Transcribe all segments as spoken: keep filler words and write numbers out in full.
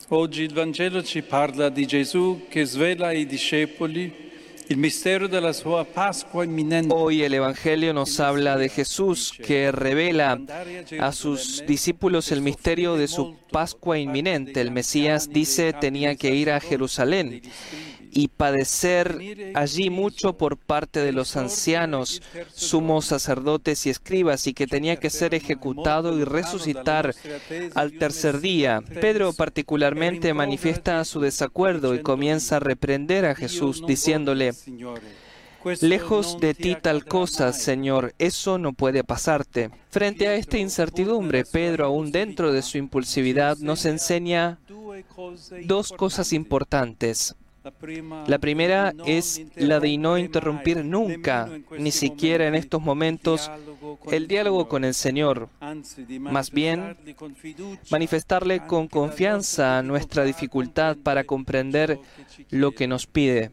Oggi il Vangelo ci parla di Gesù che svela ai discepoli il mistero della sua Pascua inminente. Hoy el Evangelio nos habla de Jesús que revela a sus discípulos el misterio de su Pascua inminente. El Mesías dice tenía que ir a Jerusalén y padecer allí mucho por parte de los ancianos, sumos sacerdotes y escribas, y que tenía que ser ejecutado y resucitar al tercer día. Pedro particularmente manifiesta su desacuerdo y comienza a reprender a Jesús diciéndole: lejos de ti tal cosa, Señor, eso no puede pasarte. Frente a esta incertidumbre, Pedro, aún dentro de su impulsividad, nos enseña dos cosas importantes. La primera es la de no interrumpir nunca, ni siquiera en estos momentos, el diálogo con el Señor. Más bien, manifestarle con confianza nuestra dificultad para comprender lo que nos pide.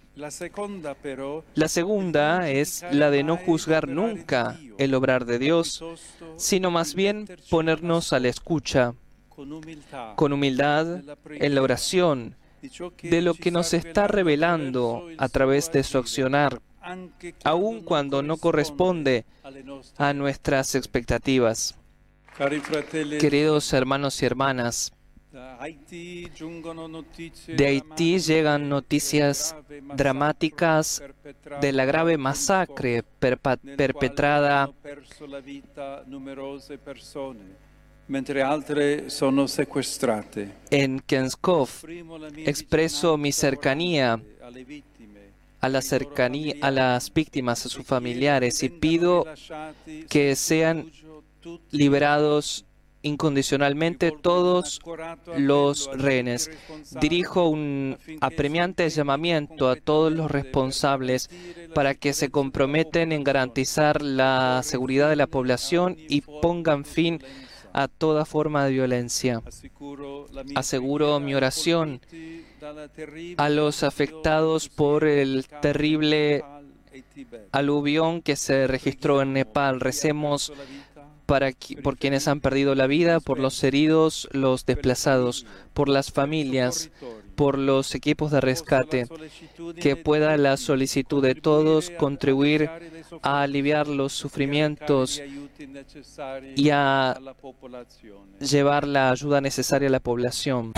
La segunda es la de no juzgar nunca el obrar de Dios, sino más bien ponernos a la escucha, con humildad, en la oración, de lo que nos está revelando a través de su accionar, aun cuando no corresponde a nuestras expectativas. Queridos hermanos y hermanas, de Haití llegan noticias dramáticas de la grave masacre perpetrada en Kenskov. Expreso mi cercanía a, la cercanía a las víctimas, a sus familiares, y pido que sean liberados incondicionalmente todos los rehenes. Dirijo un apremiante llamamiento a todos los responsables para que se comprometen en garantizar la seguridad de la población y pongan fin a toda forma de violencia. Aseguro mi oración a los afectados por el terrible aluvión que se registró en Nepal. Recemos para por quienes han perdido la vida, por los heridos, los desplazados, por las familias, por los equipos de rescate, que pueda la solicitud de todos contribuir a aliviar los sufrimientos y a llevar la ayuda necesaria a la población.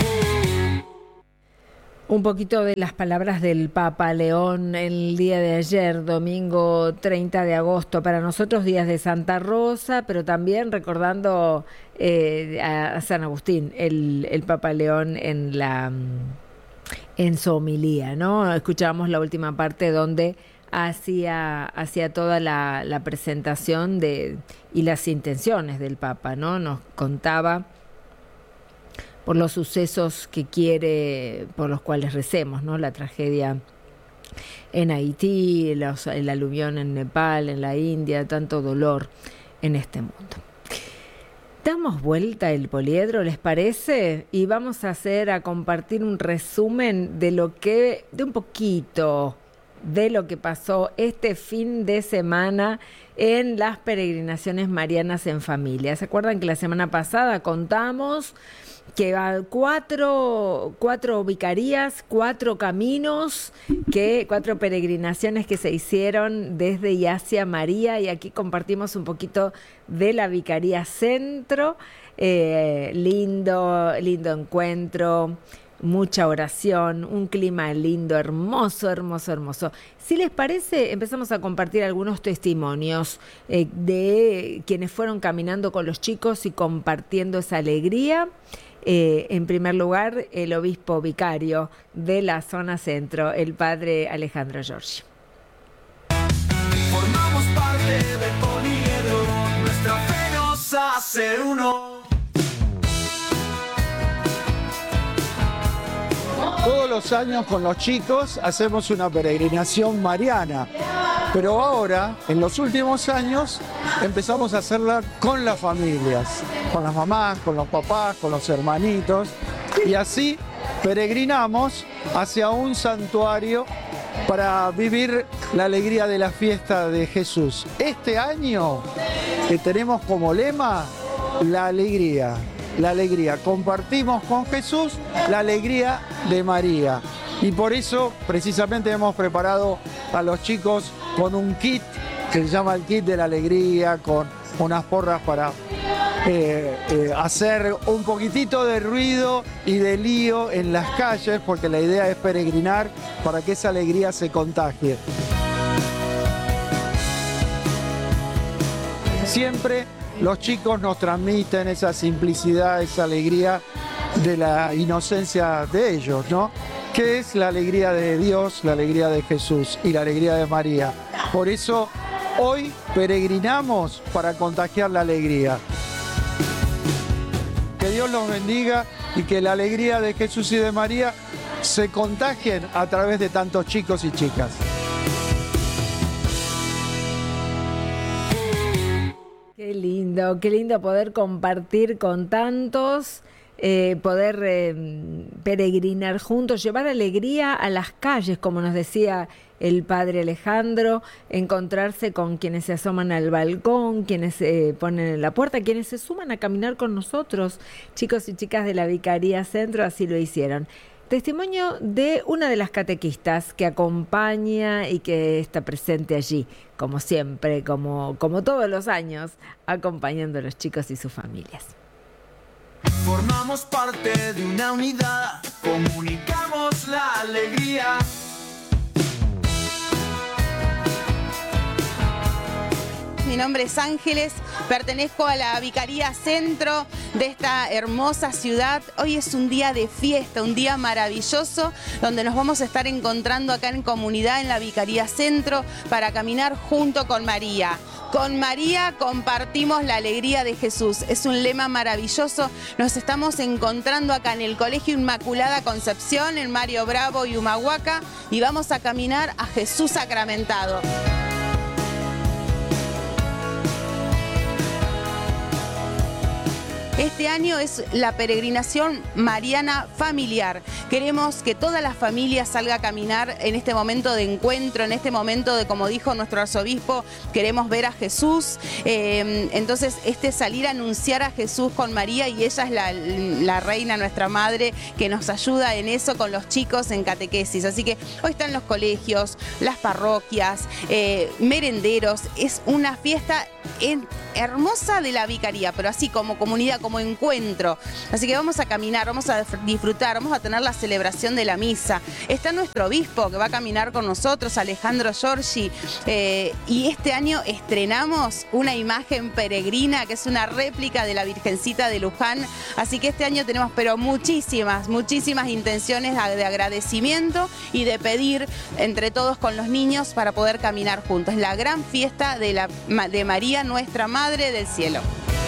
Un poquito de las palabras del Papa León el día de ayer, domingo treinta de agosto, para nosotros días de Santa Rosa, pero también recordando eh, a San Agustín, el, el Papa León en la en su homilía, ¿no? Escuchábamos la última parte donde hacía, hacía toda la, la presentación de y las intenciones del Papa, ¿no? Nos contaba por los sucesos que quiere, por los cuales recemos, ¿no? La tragedia en Haití, los, el aluvión en Nepal, en la India, tanto dolor en este mundo. Damos vuelta el poliedro, ¿les parece? Y vamos a hacer, a compartir un resumen de lo que, de un poquito de lo que pasó este fin de semana en las peregrinaciones marianas en familia. ¿Se acuerdan que la semana pasada contamos que cuatro, cuatro vicarías, cuatro caminos, que, cuatro peregrinaciones que se hicieron desde y hacia María, y aquí compartimos un poquito de la Vicaría Centro? Eh, lindo, lindo encuentro, mucha oración, un clima lindo, hermoso, hermoso, hermoso. Si les parece, empezamos a compartir algunos testimonios eh, de quienes fueron caminando con los chicos y compartiendo esa alegría. Eh, en primer lugar, el obispo vicario de la zona centro, el padre Alejandro Giorgi. Formamos parte del poliedro, nuestra fe nos hace uno. Todos los años con los chicos hacemos una peregrinación mariana, pero ahora, en los últimos años, empezamos a hacerla con las familias, con las mamás, con los papás, con los hermanitos, y así peregrinamos hacia un santuario para vivir la alegría de la fiesta de Jesús. Este año que tenemos como lema la alegría, la alegría. Compartimos con Jesús la alegría de María. Y por eso precisamente hemos preparado a los chicos con un kit que se llama el kit de la alegría, con unas porras para eh, eh, hacer un poquitito de ruido y de lío en las calles, porque la idea es peregrinar para que esa alegría se contagie. Siempre los chicos nos transmiten esa simplicidad, esa alegría de la inocencia de ellos, ¿no? Que es la alegría de Dios, la alegría de Jesús y la alegría de María. Por eso hoy peregrinamos para contagiar la alegría. Que Dios los bendiga y que la alegría de Jesús y de María se contagien a través de tantos chicos y chicas. Qué lindo, qué lindo poder compartir con tantos, eh, poder eh, peregrinar juntos, llevar alegría a las calles, como nos decía el padre Alejandro, encontrarse con quienes se asoman al balcón, quienes se ponen en la puerta, quienes se suman a caminar con nosotros. Chicos y chicas de la Vicaría Centro así lo hicieron. Testimonio de una de las catequistas que acompaña y que está presente allí, como siempre, como, como todos los años, acompañando a los chicos y sus familias. Formamos parte de una unidad, comunicamos la alegría. Mi nombre es Ángeles, pertenezco a la Vicaría Centro de esta hermosa ciudad. Hoy es un día de fiesta, un día maravilloso, donde nos vamos a estar encontrando acá en comunidad en la Vicaría Centro para caminar junto con María. Con María compartimos la alegría de Jesús. Es un lema maravilloso. Nos estamos encontrando acá en el Colegio Inmaculada Concepción, en Mario Bravo y Humahuaca, y vamos a caminar a Jesús sacramentado. Este año es la peregrinación mariana familiar. Queremos que toda la familia salga a caminar en este momento de encuentro, en este momento de, como dijo nuestro arzobispo, queremos ver a Jesús. Eh, entonces, este salir a anunciar a Jesús con María, y ella es la, la reina, nuestra madre, que nos ayuda en eso con los chicos en catequesis. Así que hoy están los colegios, las parroquias, eh, merenderos. Es una fiesta en, hermosa de la Vicaría, pero así como comunidad, como encuentro. Así que vamos a caminar, vamos a disfrutar, vamos a tener la celebración de la misa. Está nuestro obispo que va a caminar con nosotros, Alejandro Giorgi, eh, y este año estrenamos una imagen peregrina que es una réplica de la Virgencita de Luján. Así que este año tenemos pero muchísimas, muchísimas intenciones de agradecimiento y de pedir entre todos con los niños para poder caminar juntos. Es la gran fiesta de, la, de María, nuestra Madre del Cielo.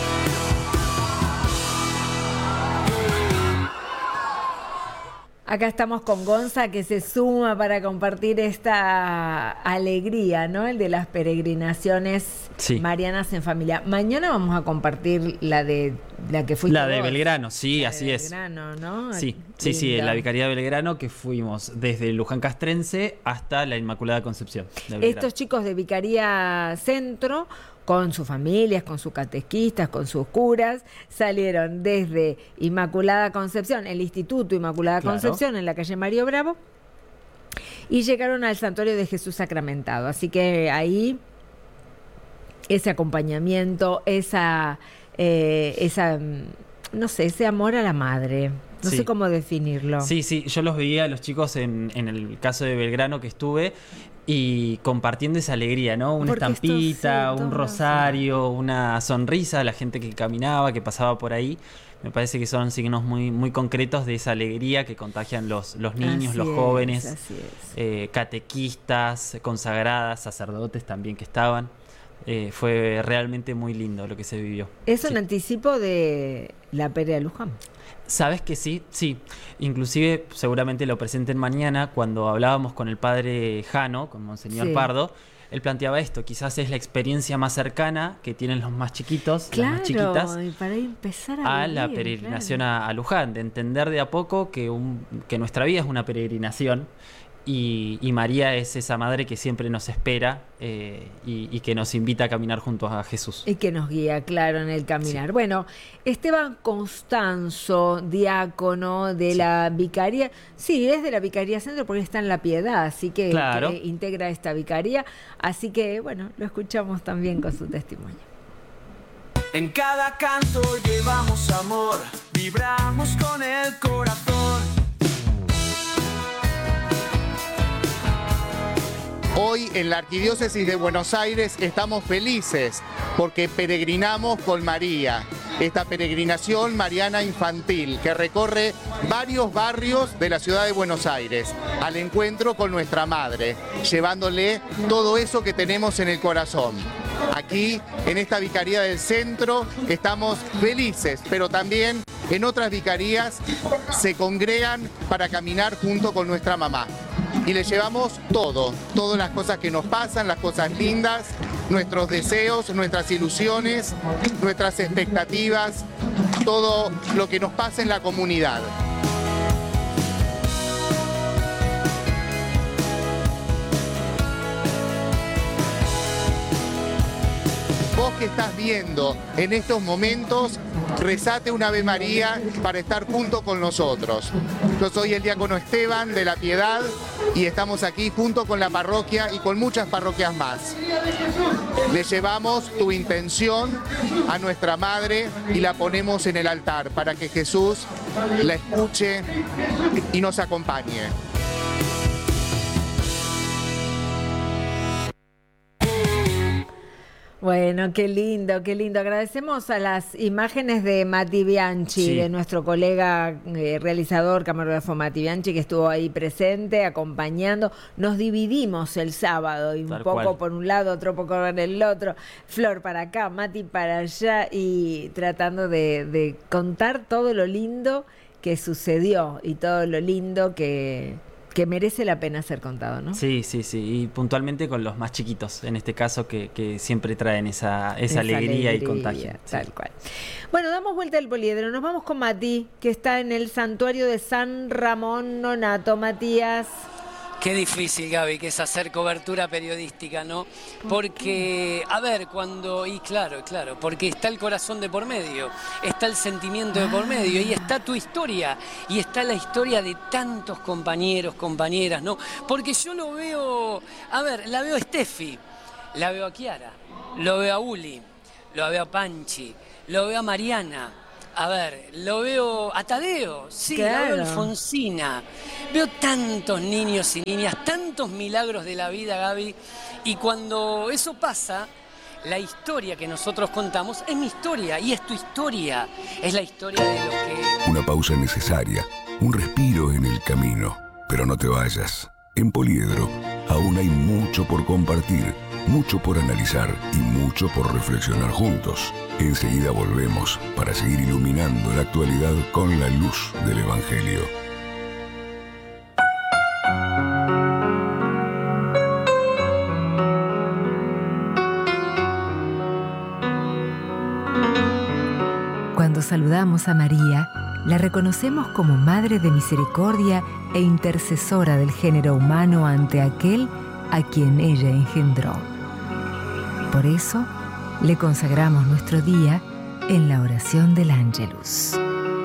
Acá estamos con Gonza, que se suma para compartir esta alegría, ¿no? El de las peregrinaciones sí. marianas en familia. Mañana vamos a compartir la de la que fuiste La de vos. Belgrano, sí, la así de es. Belgrano, ¿no? Sí, sí, sí, en la Vicaría de Belgrano, que fuimos desde Luján Castrense hasta la Inmaculada Concepción de Belgrano. Estos chicos de Vicaría Centro, con sus familias, con sus catequistas, con sus curas, salieron desde Inmaculada Concepción, el Instituto Inmaculada Claro. Concepción, en la calle Mario Bravo, y llegaron al Santuario de Jesús Sacramentado. Así que ahí ese acompañamiento, esa, eh, esa, no sé, ese amor a la madre. No Sí. sé cómo definirlo. Sí, sí, yo los veía a los chicos en, en el caso de Belgrano que estuve y compartiendo esa alegría, ¿no? Una Porque esto, estampita, sí, un todo, rosario, una sonrisa a la gente que caminaba, que pasaba por ahí. Me parece que son signos muy, muy concretos de esa alegría que contagian los, los niños, Así los es, jóvenes, así es. eh, catequistas, consagradas, sacerdotes también que estaban. Eh, fue realmente muy lindo lo que se vivió. Es un Sí. anticipo de la Perea de Luján. ¿Sabes que sí? Sí. Inclusive seguramente lo presenten mañana cuando hablábamos con el padre Jano, con Monseñor Sí. Pardo. Él planteaba esto, quizás es la experiencia más cercana que tienen los más chiquitos, las Claro, más chiquitas, y para empezar a, a la vivir, peregrinación claro. a, a Luján, de entender de a poco que, un, que nuestra vida es una peregrinación Y, y María es esa madre que siempre nos espera eh, y, y que nos invita a caminar junto a Jesús. Y que nos guía, claro, en el caminar. Sí. Bueno, Esteban Constanzo, diácono de sí. la Vicaría, sí, es de la Vicaría Centro porque está en La Piedad, así que, claro. que integra esta vicaría. Así que, bueno, lo escuchamos también con su testimonio. En cada canto llevamos amor, vibramos con el corazón. Hoy en la Arquidiócesis de Buenos Aires estamos felices porque peregrinamos con María, esta peregrinación mariana infantil que recorre varios barrios de la ciudad de Buenos Aires al encuentro con nuestra Madre, llevándole todo eso que tenemos en el corazón. Aquí, en esta Vicaría del Centro, estamos felices, pero también en otras vicarías se congregan para caminar junto con nuestra mamá. Y le llevamos todo, todas las cosas que nos pasan, las cosas lindas, nuestros deseos, nuestras ilusiones, nuestras expectativas, todo lo que nos pasa en la comunidad. Vos que estás viendo en estos momentos, rezate un Ave María para estar junto con nosotros. Yo soy el diácono Esteban de La Piedad y estamos aquí junto con la parroquia y con muchas parroquias más. Le llevamos tu intención a nuestra Madre y la ponemos en el altar para que Jesús la escuche y nos acompañe. Bueno, qué lindo, qué lindo. Agradecemos a las imágenes de Mati Bianchi, sí. de nuestro colega eh, realizador, camarógrafo Mati Bianchi, que estuvo ahí presente, acompañando. Nos dividimos el sábado, y un Tal poco cual. por un lado, otro poco por el otro. Flor para acá, Mati para allá, y tratando de, de contar todo lo lindo que sucedió y todo lo lindo que... que merece la pena ser contado, ¿no? Sí, sí, sí, y puntualmente con los más chiquitos, en este caso, que, que siempre traen esa, esa, esa alegría, alegría y contagio. Tal sí. cual. Bueno, damos vuelta al poliedro, nos vamos con Mati, que está en el santuario de San Ramón Nonato. Matías. Qué difícil, Gaby, que es hacer cobertura periodística, ¿no? Porque, a ver, cuando... Y claro, claro, porque está el corazón de por medio, está el sentimiento de por medio, y está tu historia, y está la historia de tantos compañeros, compañeras, ¿no? Porque yo lo veo... A ver, la veo a Steffi, la veo a Kiara, lo veo a Uli, lo veo a Panchi, lo veo a Mariana... A ver, lo veo a Tadeo, sí, claro. Lo veo a Alfonsina. Veo tantos niños y niñas, tantos milagros de la vida, Gaby. Y cuando eso pasa, la historia que nosotros contamos es mi historia y es tu historia. Es la historia de lo que... Una pausa necesaria, un respiro en el camino. Pero no te vayas. En Poliedro aún hay mucho por compartir, mucho por analizar y mucho por reflexionar juntos. Enseguida volvemos para seguir iluminando la actualidad con la luz del Evangelio. Cuando saludamos a María, la reconocemos como Madre de Misericordia e intercesora del género humano ante aquel a quien ella engendró. Por eso, le consagramos nuestro día en la oración del Ángelus.